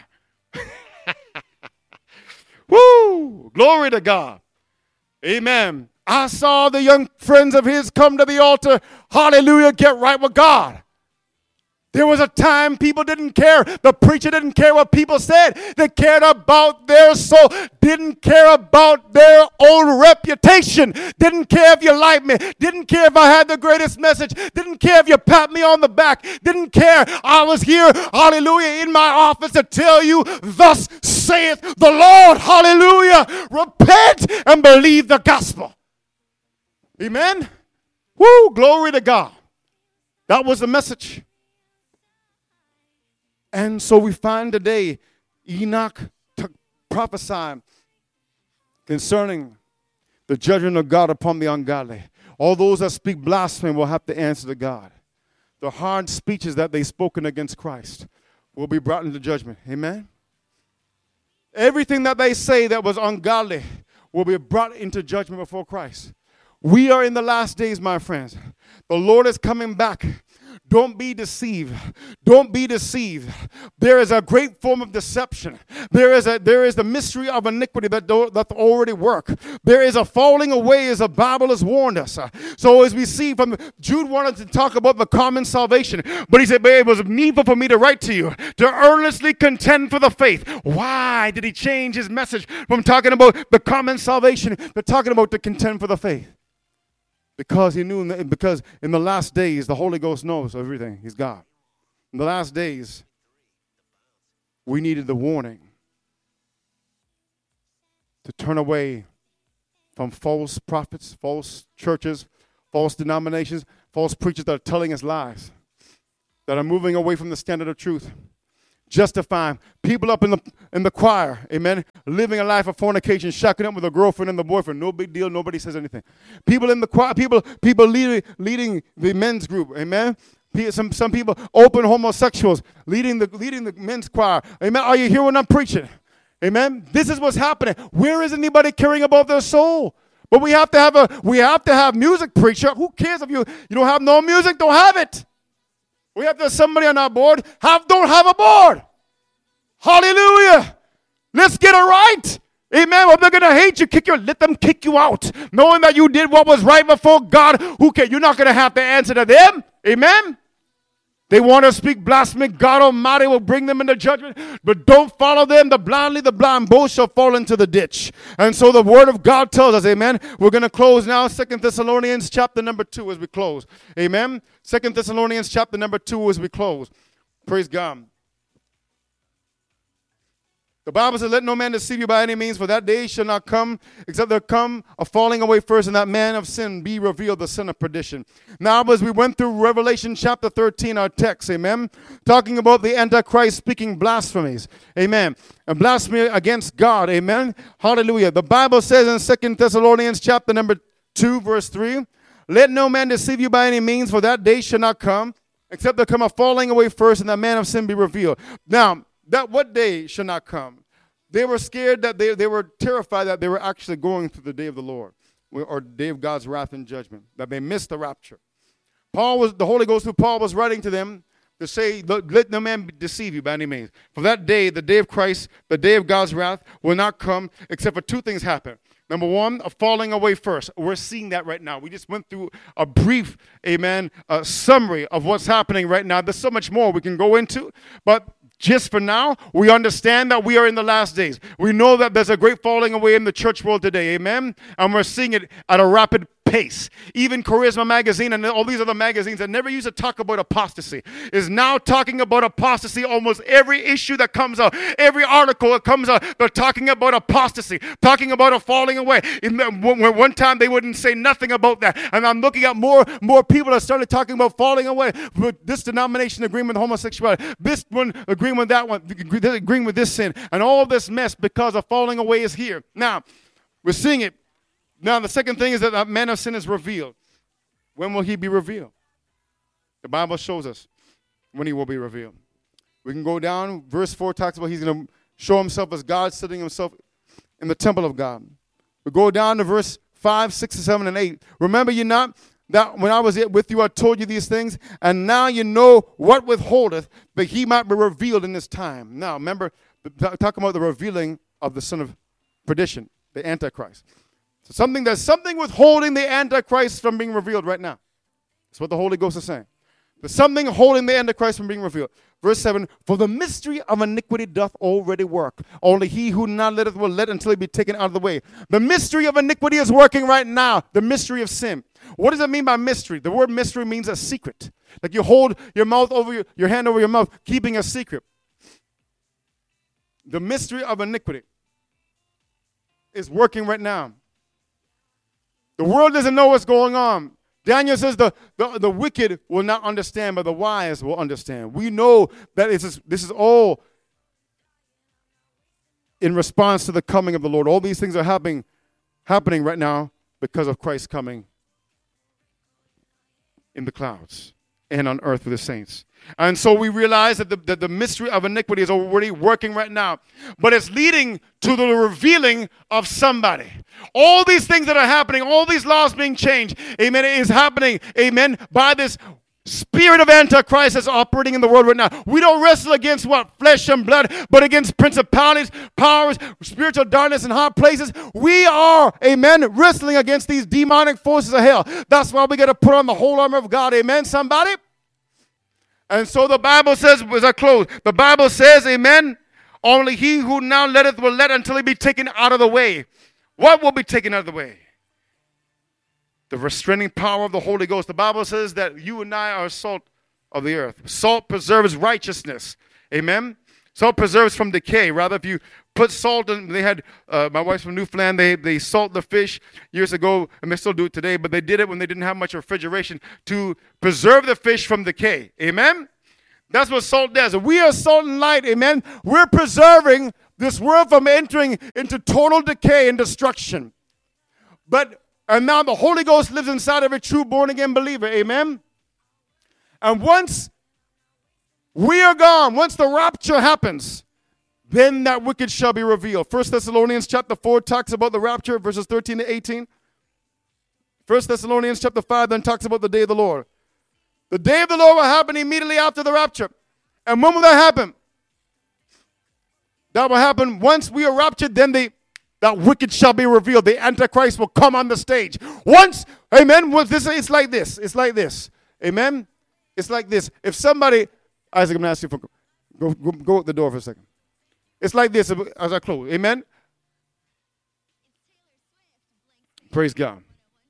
Woo! Glory to God. Amen. I saw the young friends of his come to the altar. Hallelujah. Get right with God. There was a time people didn't care. The preacher didn't care what people said. They cared about their soul. Didn't care about their own reputation. Didn't care if you liked me. Didn't care if I had the greatest message. Didn't care if you pat me on the back. Didn't care. I was here, hallelujah, in my office to tell you, thus saith the Lord, hallelujah. Repent and believe the gospel. Amen. Woo, glory to God. That was the message. And so we find today Enoch prophesying concerning the judgment of God upon the ungodly. All those that speak blasphemy will have to answer to God. The hard speeches that they've spoken against Christ will be brought into judgment. Amen? Everything that they say that was ungodly will be brought into judgment before Christ. We are in the last days, my friends. The Lord is coming back. Don't be deceived. Don't be deceived. There is a great form of deception. There is the mystery of iniquity that already work. There is a falling away as the Bible has warned us. So as we see from Jude wanted to talk about the common salvation, but he said, it was needful for me to write to you to earnestly contend for the faith. Why did he change his message from talking about the common salvation to talking about to contend for the faith? Because he knew, because in the last days, the Holy Ghost knows everything. He's God. In the last days, we needed the warning to turn away from false prophets, false churches, false denominations, false preachers that are telling us lies, that are moving away from the standard of truth. Justifying people up in the choir, amen, living a life of fornication, shacking up with a girlfriend and the boyfriend, no big deal, nobody says anything. People in the choir, people leading the men's group, amen. Some people, open homosexuals, leading the men's choir, amen. Are you hearing what I'm preaching? Amen. This is what's happening. Where is anybody caring about their soul? But we have to have music, preacher. Who cares if you don't have no music? Don't have it. We have to have somebody on our board. Don't have a board. Hallelujah. Let's get it right. Amen. Well, they're going to hate you. Let them kick you out. Knowing that you did what was right before God. Who cares? You're not going to have to answer to them. Amen. They want to speak blasphemy. God Almighty will bring them into judgment. But don't follow them. The blind both shall fall into the ditch. And so the word of God tells us, amen. We're going to close now. 2 Thessalonians chapter number 2 as we close. Amen. 2 Thessalonians chapter number 2 as we close. Praise God. The Bible says, let no man deceive you by any means, for that day shall not come, except there come a falling away first, and that man of sin be revealed, the son of perdition. Now, as we went through Revelation chapter 13, our text, amen, talking about the Antichrist speaking blasphemies, amen, and blasphemy against God, amen, hallelujah. The Bible says in 2 Thessalonians chapter number 2, verse 3, let no man deceive you by any means, for that day shall not come, except there come a falling away first, and that man of sin be revealed. Now, that what day shall not come? They were scared that they were terrified that they were actually going through the day of the Lord, or the day of God's wrath and judgment, that they missed the rapture. The Holy Ghost through Paul was writing to them to say, let no man deceive you by any means. For that day, the day of Christ, the day of God's wrath, will not come except for two things happen. Number one, a falling away first. We're seeing that right now. We just went through a brief, summary of what's happening right now. There's so much more we can go into, but just for now, we understand that we are in the last days. We know that there's a great falling away in the church world today, amen? And we're seeing it at a rapid pace. Even Charisma Magazine and all these other magazines that never used to talk about apostasy is now talking about apostasy. Almost every issue that comes out, every article that comes out, they're talking about apostasy, talking about a falling away. One time they wouldn't say nothing about that. And I'm looking at more people that started talking about falling away. With this denomination agreeing with homosexuality, this one agreeing with that one, agreeing with this sin, and all this mess because a falling away is here. Now, we're seeing it. Now, the second thing is that the man of sin is revealed. When will he be revealed? The Bible shows us when he will be revealed. We can go down. Verse 4 talks about he's going to show himself as God, sitting himself in the temple of God. We go down to verse 5, 6, 7, and 8. Remember you not that when I was with you, I told you these things, and now you know what withholdeth, but he might be revealed in this time. Now, remember, talking about the revealing of the son of perdition, the Antichrist. So there's something withholding the Antichrist from being revealed right now. That's what the Holy Ghost is saying. There's something holding the Antichrist from being revealed. Verse 7, for the mystery of iniquity doth already work. Only he who not letteth will let until he be taken out of the way. The mystery of iniquity is working right now. The mystery of sin. What does it mean by mystery? The word mystery means a secret. Like you hold your mouth over your hand over your mouth, keeping a secret. The mystery of iniquity is working right now. The world doesn't know what's going on. Daniel says the wicked will not understand, but the wise will understand. We know that this is all in response to the coming of the Lord. All these things are happening right now because of Christ coming in the clouds and on earth with the saints. And so we realize that the mystery of iniquity is already working right now. But it's leading to the revealing of somebody. All these things that are happening, all these laws being changed, amen, it is happening, amen, by this spirit of Antichrist is operating in the world right now. We don't wrestle against what? Flesh and blood, but against principalities, powers, spiritual darkness in high places. We are, amen, wrestling against these demonic forces of hell. That's why we got to put on the whole armor of God. Amen, somebody? And so the Bible says, as I close, the Bible says, amen, only he who now letteth will let until he be taken out of the way. What will be taken out of the way? The restraining power of the Holy Ghost. The Bible says that you and I are salt of the earth. Salt preserves righteousness. Amen? Salt preserves from decay. Rather, if you put salt in, they had, my wife's from Newfoundland, they salt the fish years ago, and they still do it today, but they did it when they didn't have much refrigeration to preserve the fish from decay. Amen? That's what salt does. We are salt and light. Amen? We're preserving this world from entering into total decay and destruction. And now the Holy Ghost lives inside every true born-again believer. Amen? And once we are gone, once the rapture happens, then that wicked shall be revealed. 1 Thessalonians chapter 4 talks about the rapture, verses 13 to 18. 1 Thessalonians chapter 5 then talks about the day of the Lord. The day of the Lord will happen immediately after the rapture. And when will that happen? That will happen once we are raptured, then that wicked shall be revealed. The Antichrist will come on the stage. Once, amen, it's like this. It's like this. Amen? It's like this. If somebody, Isaac, I'm going to ask you, go out the door for a second. It's like this as I close. Amen? Praise God.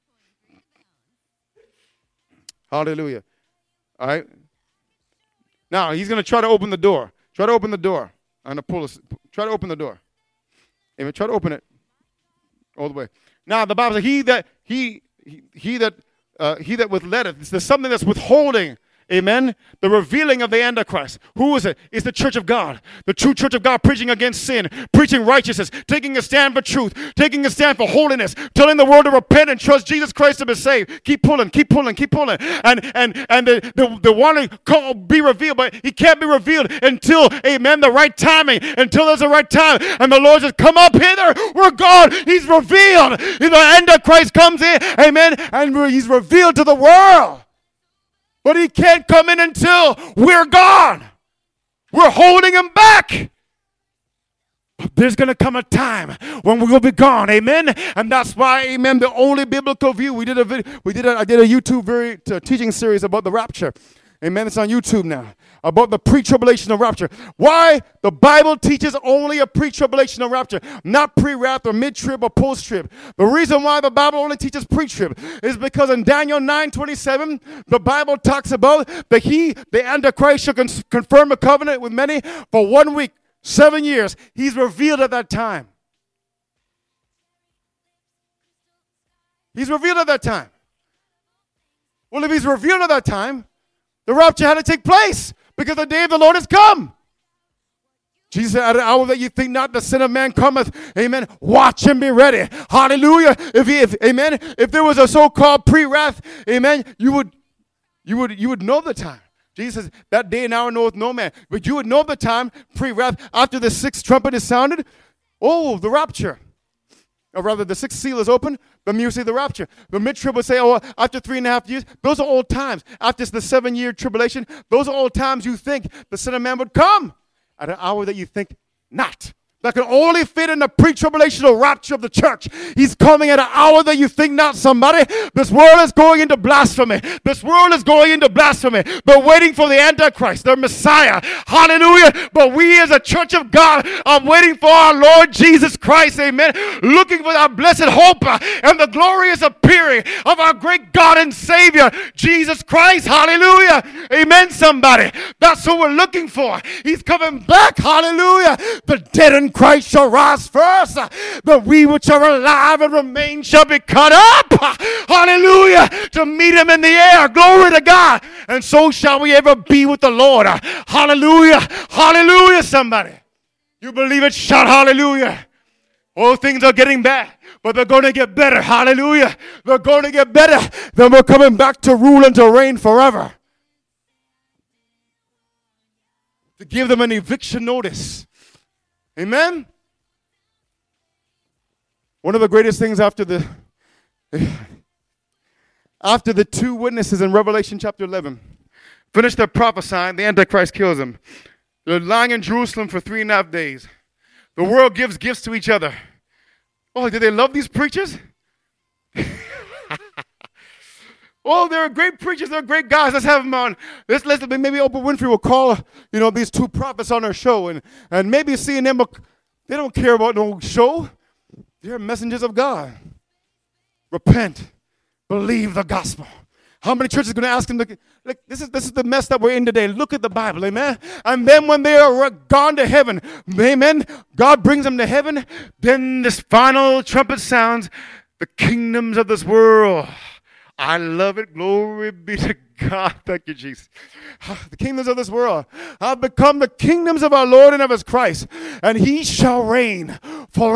Hallelujah. All right? Now, he's going to try to open the door. Try to open the door. I'm going to try to open the door. Amen. Try to open it all the way. Now the Bible says, he that withletteth. There's something that's withholding. Amen. The revealing of the Antichrist. Who is it? It's the church of God. The true church of God preaching against sin, preaching righteousness, taking a stand for truth, taking a stand for holiness, telling the world to repent and trust Jesus Christ to be saved. Keep pulling, keep pulling, keep pulling. And the one to be revealed, but he can't be revealed until, amen, the right timing, until there's the right time. And the Lord says, come up hither. We're God. He's revealed. The Antichrist comes in, amen, and he's revealed to the world. But he can't come in until we're gone. We're holding him back. But there's going to come a time when we will be gone. Amen. And that's why, amen, the only biblical view. I did a YouTube teaching series about the rapture. Amen. It's on YouTube now. About the pre-tribulational rapture. Why? The Bible teaches only a pre-tribulational rapture, not pre-rapture or mid-trib or post-trib. The reason why the Bible only teaches pre-trib is because in Daniel 9:27, the Bible talks about that the Antichrist, shall confirm a covenant with many for 1 week, 7 years. He's revealed at that time. He's revealed at that time. Well, if he's revealed at that time, the rapture had to take place because the day of the Lord has come. Jesus said, at an hour that you think not, the Son of Man cometh. Amen. Watch and be ready. Hallelujah. Amen. If there was a so-called pre-wrath, amen, you would know the time. Jesus says, that day and hour knoweth no man. But you would know the time, pre-wrath, after the sixth trumpet is sounded. Oh, the rapture. Or rather, the sixth seal is open, then you see the rapture. The mid-trib will say, oh, after 3.5 years, those are old times. After the 7-year tribulation, those are old times you think the Son of Man would come at an hour that you think not. That can only fit in the pre-tribulational rapture of the church. He's coming at an hour that you think not, somebody. This world is going into blasphemy. This world is going into blasphemy. They're waiting for the Antichrist, their Messiah. Hallelujah. But we as a church of God are waiting for our Lord Jesus Christ. Amen. Looking for our blessed hope and the glorious appearing of our great God and Savior, Jesus Christ. Hallelujah. Amen, somebody. That's what we're looking for. He's coming back. Hallelujah. The dead in Christ shall rise first, but we which are alive and remain shall be caught up, hallelujah, to meet him in the air. Glory to God. And so shall we ever be with the Lord. Hallelujah. Hallelujah, somebody. You believe it? Shout hallelujah. All things are getting bad, but they're going to get better. Hallelujah. They're going to get better. Then we're coming back to rule and to reign forever. To give them an eviction notice. Amen? One of the greatest things after the two witnesses in Revelation chapter 11, Finish their prophesying. The Antichrist kills them. They're lying in Jerusalem for 3.5 days. The world gives gifts to each other. Oh, do they love these preachers? Oh, they're great preachers. They're great guys. Let's have them on. Let's maybe Oprah Winfrey will call, these two prophets on her show, and maybe seeing them, they don't care about no show. They're messengers of God. Repent. Believe the gospel. How many churches are going to ask them to, this is the mess that we're in today. Look at the Bible, amen? And then when they are gone to heaven, amen, God brings them to heaven, then this final trumpet sounds, the kingdoms of this world. I love it. Glory be to God. Thank you, Jesus. The kingdoms of this world have become the kingdoms of our Lord and of his Christ, and he shall reign forever.